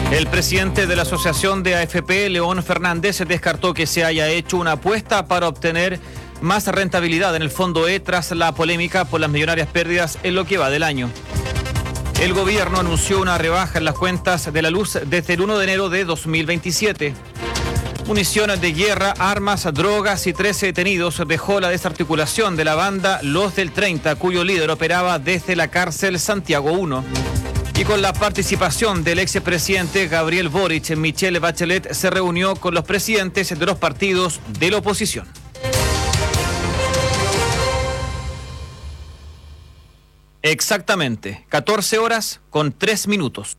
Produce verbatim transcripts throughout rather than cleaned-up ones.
El presidente de la Asociación de A F P, León Fernández, descartó que se haya hecho una apuesta para obtener más rentabilidad en el Fondo E tras la polémica por las millonarias pérdidas en lo que va del año. El gobierno anunció una rebaja en las cuentas de la luz desde el primero de enero de dos mil veintisiete. Municiones de guerra, armas, drogas y trece detenidos dejó la desarticulación de la banda Los del treinta, cuyo líder operaba desde la cárcel Santiago uno. Y con la participación del expresidente Gabriel Boric, Michelle Bachelet se reunió con los presidentes de los partidos de la oposición. Exactamente, catorce horas con tres minutos.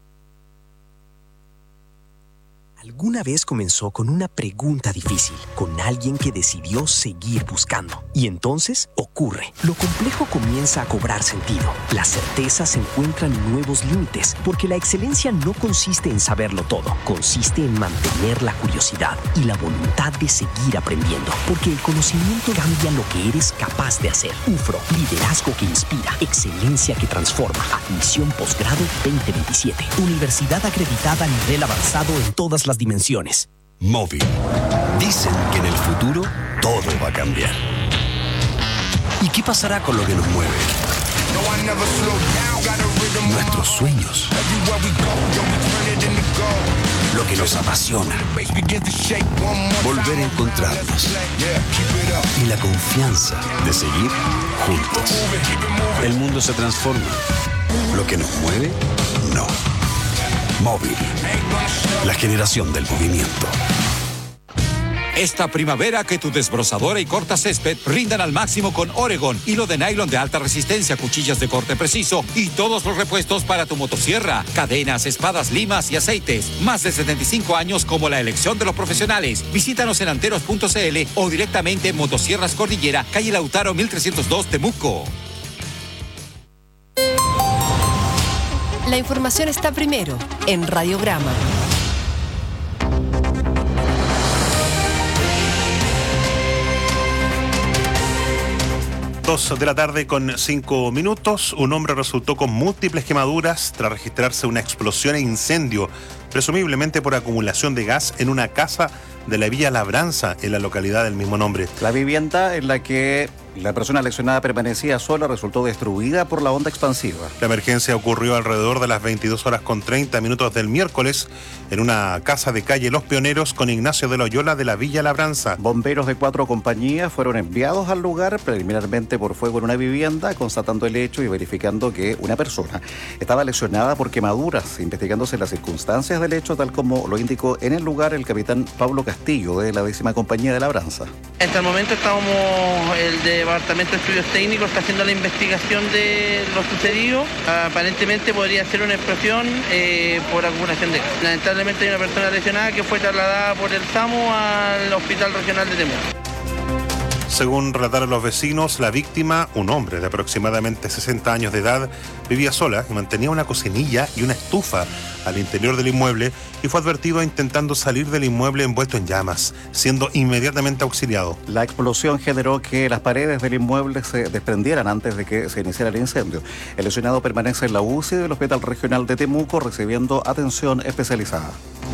Alguna vez comenzó con una pregunta difícil, con alguien que decidió seguir buscando. Y entonces ocurre. Lo complejo comienza a cobrar sentido. La certeza se encuentra en nuevos límites, porque la excelencia no consiste en saberlo todo. Consiste en mantener la curiosidad y la voluntad de seguir aprendiendo, porque el conocimiento cambia lo que eres capaz de hacer. U F R O, liderazgo que inspira, excelencia que transforma. Admisión posgrado veinte veintisiete. Universidad acreditada a nivel avanzado en todas las dimensiones. Móvil. Dicen que en el futuro todo va a cambiar. ¿Y qué pasará con lo que nos mueve? Nuestros sueños. Lo que nos apasiona. Volver a encontrarnos. Y la confianza de seguir juntos. El mundo se transforma. Lo que nos mueve, no. Móvil. La generación del movimiento. Esta primavera que tu desbrozadora y corta césped rindan al máximo con Oregon, hilo de nylon de alta resistencia, cuchillas de corte preciso y todos los repuestos para tu motosierra, cadenas, espadas, limas y aceites. Más de setenta y cinco años como la elección de los profesionales. Visítanos en anteros punto c l o directamente en Motosierras Cordillera, calle Lautaro mil trescientos dos, Temuco. La información está primero en Radiograma. Dos de la tarde con cinco minutos. Un hombre resultó con múltiples quemaduras tras registrarse una explosión e incendio, presumiblemente por acumulación de gas en una casa de la Villa Labranza, en la localidad del mismo nombre. La vivienda en la que la persona lesionada permanecía sola resultó destruida por la onda expansiva. La emergencia ocurrió alrededor de las veintidós horas con treinta minutos del miércoles en una casa de calle Los Pioneros con Ignacio de Loyola de la Villa Labranza. Bomberos de cuatro compañías fueron enviados al lugar preliminarmente por fuego en una vivienda, constatando el hecho y verificando que una persona estaba lesionada por quemaduras, investigándose las circunstancias del hecho, tal como lo indicó en el lugar el capitán Pablo Castillo de la décima compañía de Labranza. Hasta el momento estamos, el Departamento de Estudios Técnicos está haciendo la investigación de lo sucedido. Aparentemente podría ser una explosión eh, por acumulación de gas. Lamentablemente hay una persona lesionada que fue trasladada por el SAMU al Hospital Regional de Temuco. Según relataron los vecinos, la víctima, un hombre de aproximadamente sesenta años de edad, vivía sola y mantenía una cocinilla y una estufa al interior del inmueble y fue advertido intentando salir del inmueble envuelto en llamas, siendo inmediatamente auxiliado. La explosión generó que las paredes del inmueble se desprendieran antes de que se iniciara el incendio. El lesionado permanece en la U C I del Hospital Regional de Temuco recibiendo atención especializada.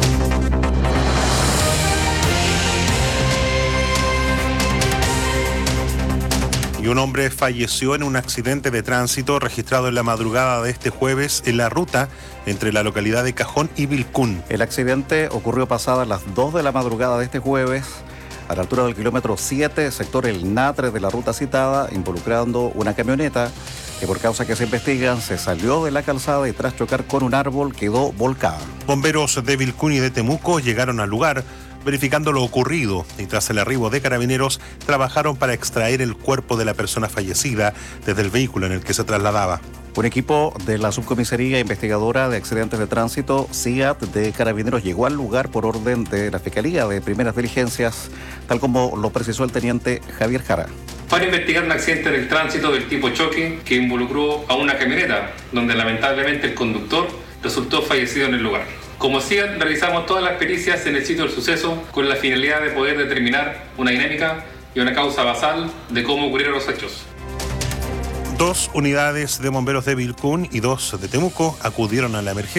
Y un hombre falleció en un accidente de tránsito registrado en la madrugada de este jueves en la ruta entre la localidad de Cajón y Vilcún. El accidente ocurrió pasadas las dos de la madrugada de este jueves a la altura del kilómetro siete, sector El Natre de la ruta citada, involucrando una camioneta que por causa que se investigan se salió de la calzada y tras chocar con un árbol quedó volcada. Bomberos de Vilcún y de Temuco llegaron al lugar, verificando lo ocurrido, y tras el arribo de carabineros trabajaron para extraer el cuerpo de la persona fallecida desde el vehículo en el que se trasladaba. Un equipo de la Subcomisaría Investigadora de Accidentes de Tránsito, C I A T, de Carabineros llegó al lugar por orden de la Fiscalía de Primeras Diligencias, tal como lo precisó el teniente Javier Jara. Para investigar un accidente del tránsito del tipo choque que involucró a una camioneta, donde lamentablemente el conductor resultó fallecido en el lugar. Como C I A T, realizamos todas las pericias en el sitio del suceso con la finalidad de poder determinar una dinámica y una causa basal de cómo ocurrieron los hechos. Dos unidades de bomberos de Vilcún y dos de Temuco acudieron a la emergencia.